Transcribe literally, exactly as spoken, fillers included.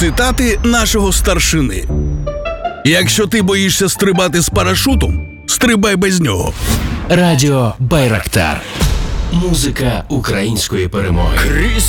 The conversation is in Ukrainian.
Цитати нашого старшини. Якщо ти боїшся стрибати з парашутом, стрибай без нього. Радіо Байрактар. Музика української перемоги.